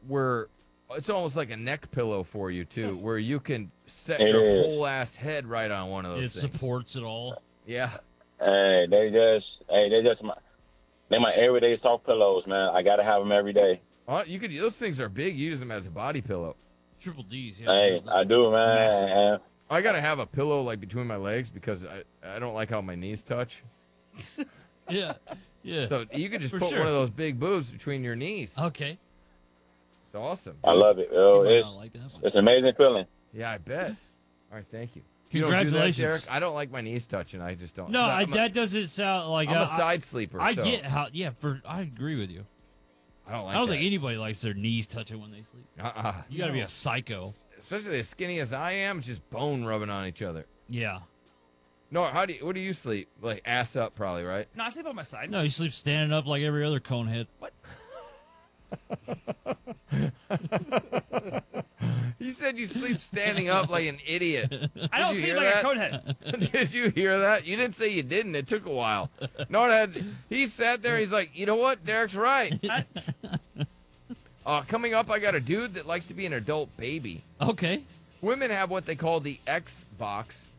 where it's almost like a neck pillow for you too, where you can set It your is. whole ass head right on one of those It things. supports it all. Yeah. Hey, they're my everyday soft pillows, man. I gotta have them every day. You could. Those things are big. You use them as a body pillow. Triple D's. Yeah. Hey, I do, Massive. man. I gotta have a pillow like between my legs because I don't like how my knees touch. Yeah. Yeah. So you could just For put sure. one of those big boobs between your knees. Okay. It's awesome. I love it. She Oh, might it's not like that. it's an amazing feeling. Yeah, I bet. All right, thank you. You don't do that, Congratulations. Derek? I don't like my knees touching. I just don't. No, I'm that doesn't sound like a side sleeper. I so get how. Yeah, I agree with you. I don't like. I don't that. think anybody likes their knees touching when they sleep. You got to be a psycho. Especially as skinny as I am, it's just bone rubbing on each other. Yeah. No, what do you sleep? Like ass up, probably, right? No, I sleep on my side. No, you sleep standing up like every other conehead. What? You said you sleep standing up like an idiot. I don't you sleep hear like that? a conehead. Did you hear that? You didn't say you didn't. It took a while. No, he sat there. He's like, you know what? Derek's right. Coming up, I got a dude that likes to be an adult baby. Okay. Women have what they call the X box,